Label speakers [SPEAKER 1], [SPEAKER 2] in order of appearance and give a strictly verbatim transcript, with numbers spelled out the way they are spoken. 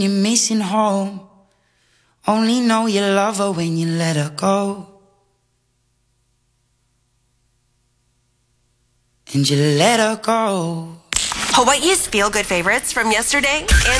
[SPEAKER 1] You're missing home. Only know you love her when you let her go. And you let her go.
[SPEAKER 2] Hawaii's feel-good favorites from yesterday and